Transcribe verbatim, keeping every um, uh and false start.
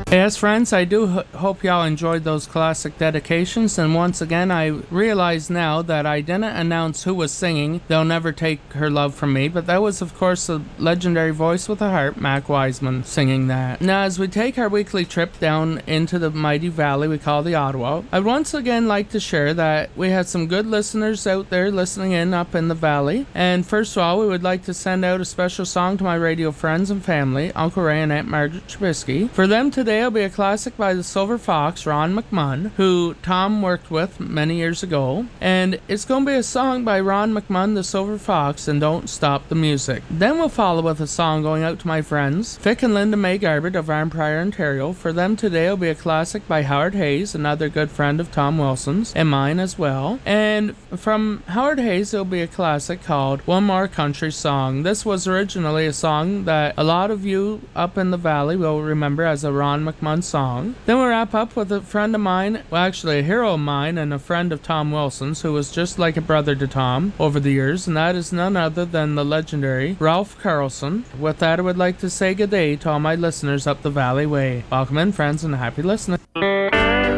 Yes, friends, I do h- hope y'all enjoyed those classic dedications. And once again, I realize now that I didn't announce who was singing They'll Never Take Her Love From Me, but that was, of course, the legendary voice with a heart, Mac Wiseman, singing that. Now, as we take our weekly trip down into the mighty valley we call the Ottawa, I'd once again like to share that we had some good listeners out there listening in up in the valley. And first of all, we would like to send out a special song to my radio friends and family, Uncle Ray and Aunt Margaret Trubisky. For them today, will be a classic by the Silver Fox, Ron McMunn, who Tom worked with many years ago. And it's going to be a song by Ron McMunn, the Silver Fox, and Don't Stop the Music. Then we'll follow with a song going out to my friends, Vic and Linda May Garbett of Arnprior, Ontario. For them today, will be a classic by Howard Hayes, another good friend of Tom Wilson's, and mine as well. And from Howard Hayes, there'll be a classic called One More Country Song. This was originally a song that a lot of you up in the valley will remember as a Ron McMunn song. Then we'll wrap up with a friend of mine, well actually a hero of mine and a friend of Tom Wilson's, who was just like a brother to Tom over the years, and that is none other than the legendary Ralph Carlson. With that, I would like to say good day to all my listeners up the valley way. Welcome in, friends, and happy listening.